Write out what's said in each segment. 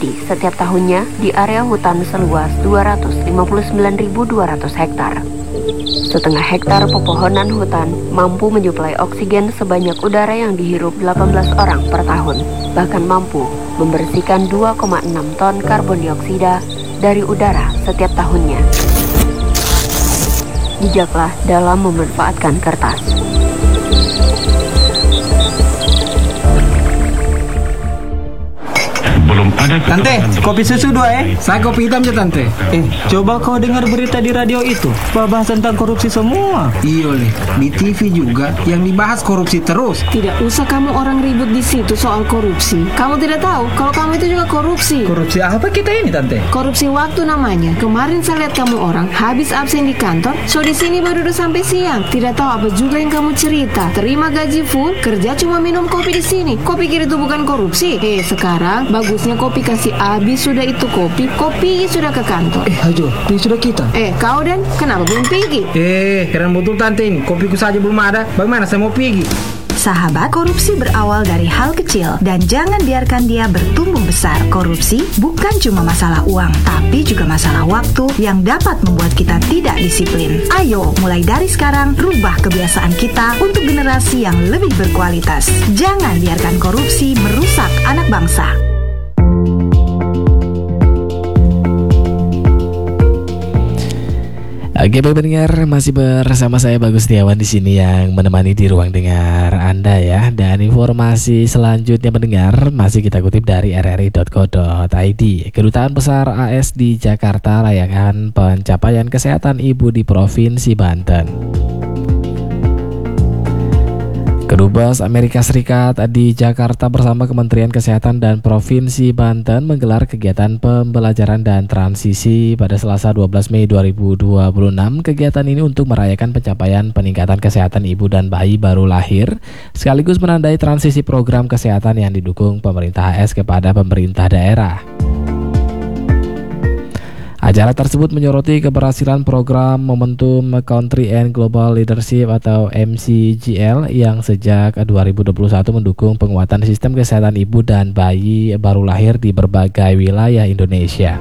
terjadi setiap tahunnya di area hutan seluas 259.200 hektar. Setengah hektar pepohonan hutan mampu menyuplai oksigen sebanyak udara yang dihirup 18 orang per tahun, bahkan mampu membersihkan 2,6 ton karbon dioksida dari udara setiap tahunnya. Bijaklah dalam memanfaatkan kertas. Tante, kopi susu 2 Saya kopi hitam ya tante. Coba kau dengar berita di radio itu, bahas tentang korupsi semua. Iya leh, di TV juga yang dibahas korupsi terus. Tidak usah kamu orang ribut di situ soal korupsi. Kamu tidak tahu kalau kamu itu juga korupsi. Korupsi apa kita ini tante? Korupsi waktu namanya. Kemarin saya lihat kamu orang habis absen di kantor, so di sini baru udah sampai siang. Tidak tahu apa juga yang kamu cerita. Terima gaji full, kerja cuma minum kopi di sini. Kau pikir itu bukan korupsi? Sekarang bagusnya kopi kasih habis sudah itu kopi sudah ke kantor. Ajo, ini sudah kita. Kau dan kenapa belum pergi? Heran betul tante ini, kopiku saja belum ada. Bagaimana saya mau pergi? Sahabat, korupsi berawal dari hal kecil dan jangan biarkan dia bertumbuh besar. Korupsi bukan cuma masalah uang, tapi juga masalah waktu yang dapat membuat kita tidak disiplin. Ayo, mulai dari sekarang, rubah kebiasaan kita untuk generasi yang lebih berkualitas. Jangan biarkan korupsi merusak anak bangsa. Oke, pendengar, masih bersama saya Bagus Setiawan di sini yang menemani di ruang dengar Anda ya. Dan informasi selanjutnya pendengar masih kita kutip dari rri.co.id. Kedutaan Besar AS di Jakarta rayakan pencapaian kesehatan ibu di Provinsi Banten. Kedubes Amerika Serikat di Jakarta bersama Kementerian Kesehatan dan Provinsi Banten menggelar kegiatan pembelajaran dan transisi pada Selasa 12 Mei 2026. Kegiatan ini untuk merayakan pencapaian peningkatan kesehatan ibu dan bayi baru lahir, sekaligus menandai transisi program kesehatan yang didukung pemerintah AS kepada pemerintah daerah. Acara tersebut menyoroti keberhasilan program Momentum Country and Global Leadership atau MCGL yang sejak 2021 mendukung penguatan sistem kesehatan ibu dan bayi baru lahir di berbagai wilayah Indonesia.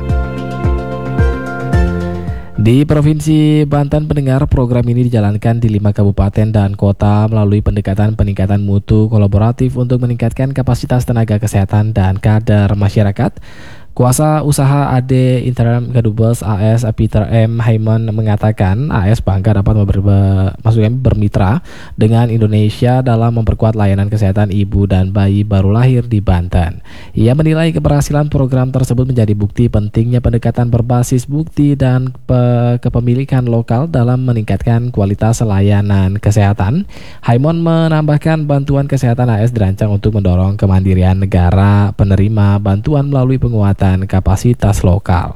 Di Provinsi Banten, pendengar, program ini dijalankan di 5 kabupaten dan kota melalui pendekatan peningkatan mutu kolaboratif untuk meningkatkan kapasitas tenaga kesehatan dan kader masyarakat. Kuasa Usaha AD Interim Kedubes AS Peter M. Haimon mengatakan AS bangga dapat bermitra dengan Indonesia dalam memperkuat layanan kesehatan ibu dan bayi baru lahir di Banten. Ia menilai keberhasilan program tersebut menjadi bukti pentingnya pendekatan berbasis bukti dan kepemilikan lokal dalam meningkatkan kualitas layanan kesehatan. Haimon menambahkan bantuan kesehatan AS dirancang untuk mendorong kemandirian negara penerima bantuan melalui penguatan kapasitas lokal.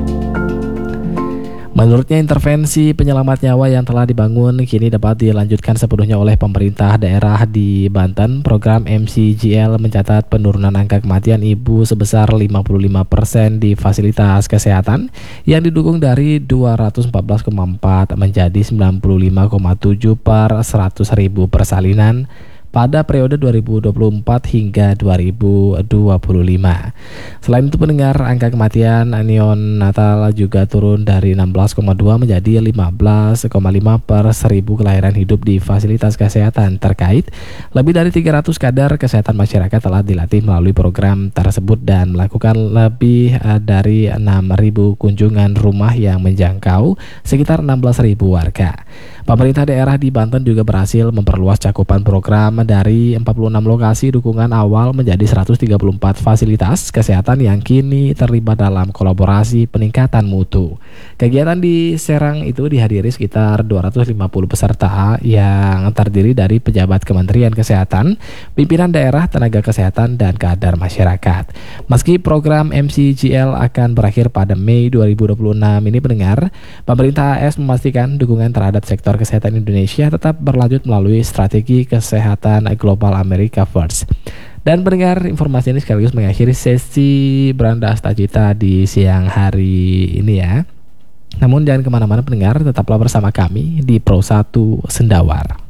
Menurutnya, intervensi penyelamat nyawa yang telah dibangun kini dapat dilanjutkan sepenuhnya oleh pemerintah daerah di Banten. Program MCGL mencatat penurunan angka kematian ibu sebesar 55% di fasilitas kesehatan yang didukung dari 214,4 menjadi 95,7 per 100.000 persalinan pada periode 2024 hingga 2025. Selain itu pendengar, angka kematian neonatal juga turun dari 16,2 menjadi 15,5 per 1000 kelahiran hidup di fasilitas kesehatan terkait. Lebih dari 300 kader kesehatan masyarakat telah dilatih melalui program tersebut dan melakukan lebih dari 6.000 kunjungan rumah yang menjangkau sekitar 16.000 warga. Pemerintah daerah di Banten juga berhasil memperluas cakupan program dari 46 lokasi dukungan awal menjadi 134 fasilitas kesehatan yang kini terlibat dalam kolaborasi peningkatan mutu. Kegiatan di Serang itu dihadiri sekitar 250 peserta yang terdiri dari pejabat Kementerian Kesehatan, pimpinan daerah, tenaga kesehatan, dan kader masyarakat. Meski program MCGL akan berakhir pada Mei 2026 ini pendengar, pemerintah AS memastikan dukungan terhadap sektor kesehatan Indonesia tetap berlanjut melalui strategi kesehatan global America First. Dan pendengar, informasi ini sekaligus mengakhiri sesi Beranda Astagita di siang hari ini ya. Namun jangan kemana-mana pendengar, tetaplah bersama kami di Pro 1 Sendawar.